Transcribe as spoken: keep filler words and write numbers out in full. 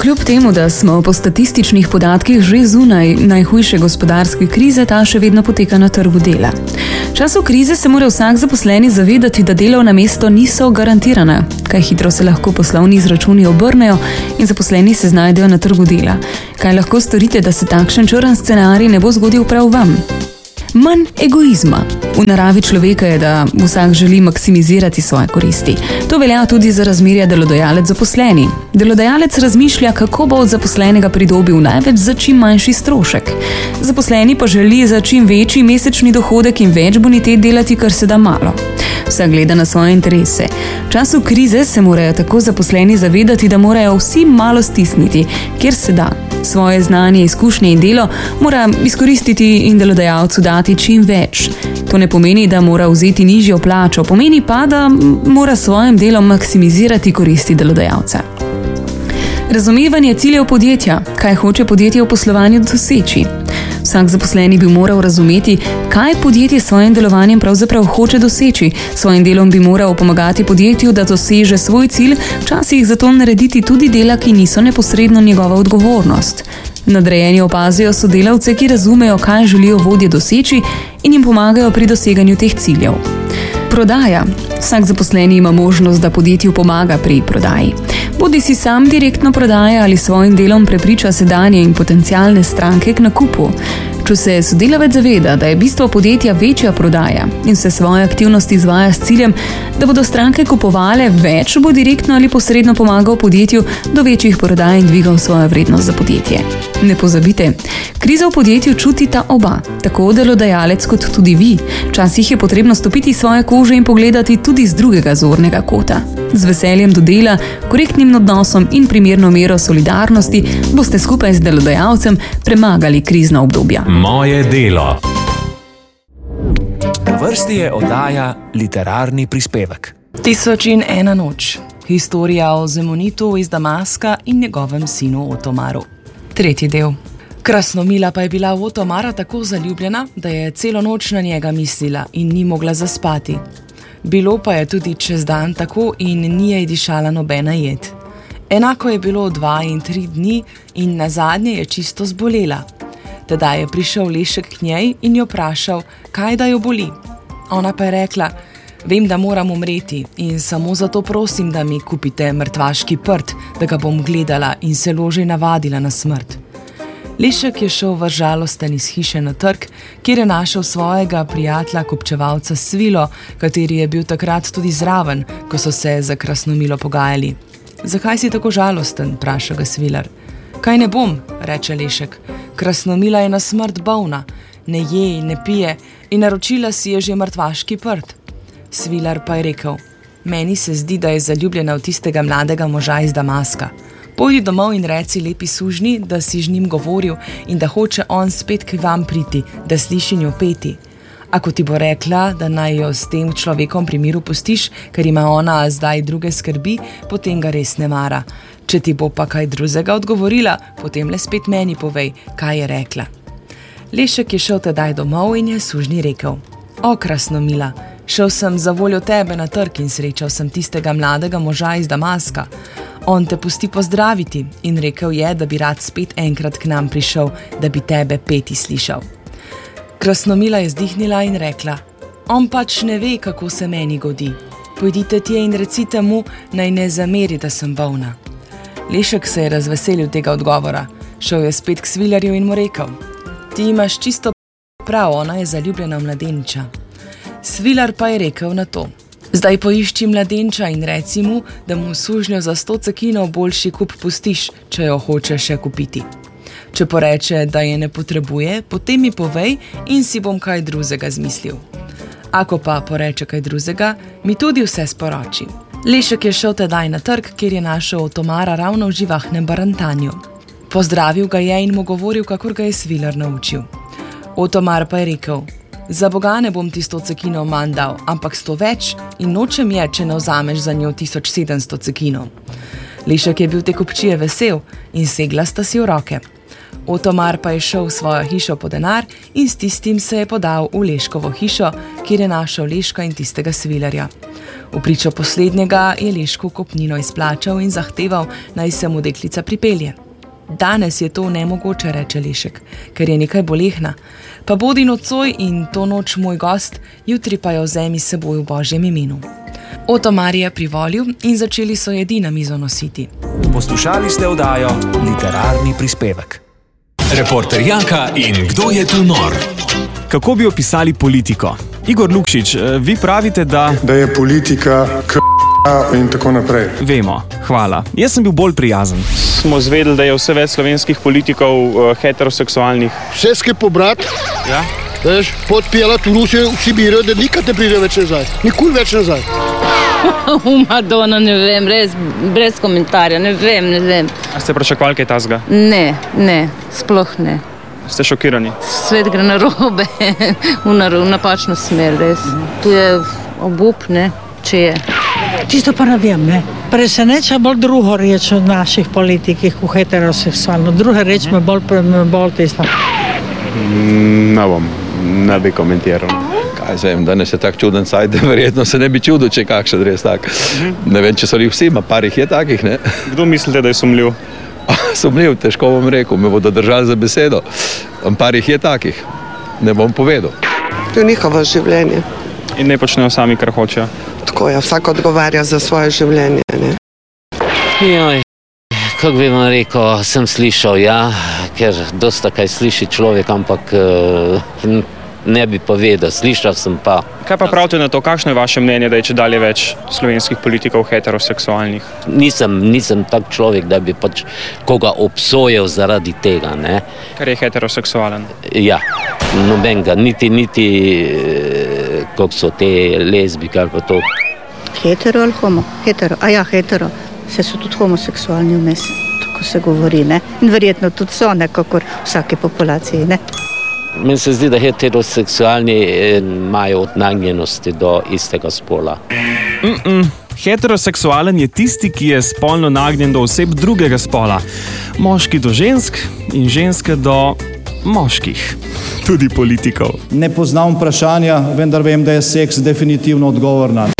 Kljub temu, da smo po statističnih podatkih že zunaj najhujše gospodarske krize, ta še vedno poteka na trgu dela. V času krize se mora vsak zaposleni zavedati, da delovna mesta niso garantirana, kaj hitro se lahko poslovni izračuni obrnejo in zaposleni se znajdejo na trgu dela. Kaj lahko storite, da se takšen črn scenarij ne bo zgodil prav vam? Manj egoizma. V naravi človeka je, da vsak želi maksimizirati svoje koristi. To velja tudi za razmerja delodajalec-zaposleni. Delodajalec razmišlja, kako bo od zaposlenega pridobil največ za čim manjši strošek. Zaposleni pa želi za čim večji mesečni dohodek in več bonitet delati, kar se da malo. Vsak gleda na svoje interese. V času krize se morajo tako zaposleni zavedati, da morajo vsi malo stisniti, kjer se da. Svoje znanje, izkušnje in delo mora izkoristiti in delodajalcu dati čim več. To ne pomeni, da mora vzeti nižjo plačo, pomeni pa, da mora svojim delom maksimizirati koristi delodajalca. Razumevanje ciljev podjetja, kaj hoče podjetje v poslovanju doseči. Vsak zaposleni bi moral razumeti, kaj podjetje s svojim delovanjem pravzaprav hoče doseči. Svojim delom bi moral pomagati podjetju, da doseže svoj cilj, včasih zato narediti tudi dela, ki niso neposredno njegova odgovornost. Nadrejeni opazijo sodelavce, ki razumejo, kaj želijo vodje doseči in jim pomagajo pri doseganju teh ciljev. Prodaja. Vsak zaposleni ima možnost, da podjetju pomaga pri prodaji. Bodi si sam direktno prodaja ali svojim delom prepriča sedanje in potencialne stranke k nakupu. Če se sodelavec zaveda, da je bistvo podjetja večja prodaja in se svoje aktivnosti izvaja s ciljem, da bodo stranke kupovale več, bo direktno ali posredno pomagal podjetju do večjih prodaj in dvigal svojo vrednost za podjetje. Ne pozabite, krizo v podjetju čutita oba, tako delodajalec kot tudi vi. Včasih je potrebno stopiti svoje kože in pogledati tudi z drugega zornega kota. Z veseljem do dela, korektnim odnosom in primerno mero solidarnosti boste skupaj z delodajalcem premagali krizna obdobja. Moje delo. Na vrsti je oddaja Literarni prispevek. Tisoč in ena noč. Historija o Zemonitu iz Damaska in njegovem sinu Otomaru. Tretji del. Krasnomila pa je bila v Otomara tako zaljubljena, da je celo noč na njega mislila in ni mogla zaspati. Bilo pa je tudi čez dan tako in ni jej dišala nobena jed. Enako je bilo dva in tri dni in nazadnje je čisto zbolela. Tedaj je prišel Lešek k njej in jo vprašal, kaj da jo boli. Ona pa je rekla, vem, da moram umreti in samo zato prosim, da mi kupite mrtvaški prt, da ga bom gledala in se lože navadila na smrt. Lešek je šel v žalosten iz hiše na trg, kjer je našel svojega prijatelja kupčevalca Svilo, kateri je bil takrat tudi zraven, ko so se za Krasnomilo pogajali. Zakaj si tako žalosten, vpraša ga Svilar. Kaj ne bom, reče Lešek. Krasnomila je na smrt bolna, ne je in ne pije in naročila si je že mrtvaški prt. Svilar pa je rekel, meni se zdi, da je zaljubljena v tistega mladega moža iz Damaska. Pojdi domov in reci lepi sužnji, da si z njim govoril in da hoče on spet k vam priti, da sliši njo peti. Ako ti bo rekla, da naj jo s tem človekom pri miru pustiš, ker ima ona zdaj druge skrbi, potem ga res ne mara. Če ti bo pa kaj drugega odgovorila, potem le spet meni povej, kaj je rekla. Lešek je šel tedaj domov in je sužnji rekel, o, Krasnomila, šel sem za voljo tebe na trg in srečal sem tistega mladega moža iz Damaska. On te pusti pozdraviti in rekel je, da bi rad spet enkrat k nam prišel, da bi tebe peti slišal. Krasnomila je zdihnila in rekla, on pač ne ve, kako se meni godi. Pojdite tje in recite mu, naj ne zameri, da sem bolna. Lešek se je razveselil tega odgovora. Šel je spet k Svilarju in mu rekel, ti imaš čisto prav, ona je zaljubljena v mladeniča. Svilar pa je rekel na to, zdaj poišči mladenča in reci mu, da mu sužnjo za sto cekinov boljši kup pustiš, če jo hoče še kupiti. Če poreče, da je ne potrebuje, potem mi povej in si bom kaj drugega zmislil. Ako pa poreče kaj drugega, mi tudi vse sporoči. Lešek je šel tedaj na trg, kjer je našel Otomara ravno v živahnem barantanju. Pozdravil ga je in mu govoril, kakor ga je Svilar naučil. Otomar pa je rekel, za Boga ne bom ti sto cekinov manj dal, ampak sto več in nočem je, če ne vzameš za njo tisoč sedemsto cekinov. Lešek je bil te kupčije vesel in segla sta si v roke. Otomar pa je šel v svojo hišo po denar in s tistim se je podal v Leškovo hišo, kjer je našel Leška in tistega svilerja. V pričo poslednjega je Leško kupnino izplačal in zahteval, naj se mu deklica pripelje. Danes je to nemogoče, reče Lešek, ker je nekaj bolehna. Pa bodi nocoj in to noč moj gost, jutri pa jo vzemi s seboj v Božjem imenu. Otomar je privolil in začeli so jedi na mizo nositi. Poslušali ste oddajo Literarni prispevek. Reporter Janka in Kdo je tu nor? Kako bi opisali politiko? Igor Lukšič, vi pravite, da... Da je politika k***a in tako naprej. Vemo, hvala. Jaz sem bil bolj prijazen. Smo zvedeli, da je vse več slovenskih politikov uh, heteroseksualnih. Vse skaj pobrat, Ja? veš, podpijala tu Rusijo v Sibirijo, da nikad ne pride več nazaj. Nikoli več nazaj. Madonna, ne vem, res brez komentarja, ne vem, ne vem. A ste pričakovali kaj tasga? Ne, ne, sploh ne. Ste šokirani? Svet gre na robe, v naru, napačno smer, res. Tu je obup, ne, če je. Tisto pa ne vem, ne. Preseneča bolj drugo reč od naših politikih v heteroseksualno. Druga reč me bolj, bolj tisto. Ne bom, ne bi komentiral. Kaj vem, danes je tak čuden sajt, verjetno se ne bi čudil, če kakšen res tak. Ne vem, če so jih vsi, ma par jih je takih, ne. Kdo mislite, da je sumljiv? Sumljiv, težko bom rekel, me bodo držali za besedo. Par jih je takih, ne bom povedal. To je njihovo življenje. In ne počnejo sami, kar hočejo. Tako je, vsak odgovarja za svoje življenje, ne. Joj, kako bi vam rekel, sem slišal, ja, ker dosta kaj sliši človek, ampak ne bi povedal, slišal sem pa. Kaj pa pravite na to, kakšno je vaše mnenje, da je čedalje več slovenskih politikov heteroseksualnih? Nisem, nisem tak človek, da bi pač koga obsojal zaradi tega, ne. Ker je heteroseksualen? Ja, nobenega, niti, niti, kako so te lezbike ali pa to. Hetero ali homo? Hetero, a ja, hetero. Vse so tudi homoseksualni vmes, tako se govori, ne. In verjetno tudi so nekako v vsaki populaciji, ne. Meni se zdi, da heteroseksualni imajo odnagnjenosti do istega spola. Mm-mm. Heteroseksualen je tisti, ki je spolno nagnjen do oseb drugega spola. Moški do žensk in ženske do moških. Tudi politikov. Ne poznam vprašanja, vendar vem, da je seks definitivno odgovor na.